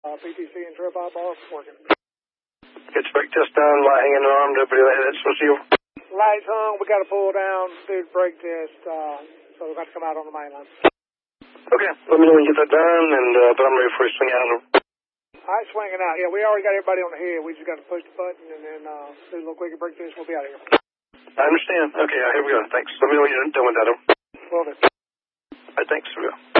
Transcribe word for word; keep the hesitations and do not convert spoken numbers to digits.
Uh, P T C and Trip I bar working. Get your brake test done, light hanging armed, everybody, that's supposed to you. Lights hung, we got to pull down, do the brake test, uh, so we got to come out on the main line. Okay, let me know when you get that done, and uh, but I'm ready for you to swing out. All right, swinging out. Yeah, we already got everybody on the head. We just got to push the button and then uh, do a little quicker brake test. We'll be out of here. I understand. Okay, here we go. Thanks. Let me know when you're done with that. Well done. All right, thanks. Here we go.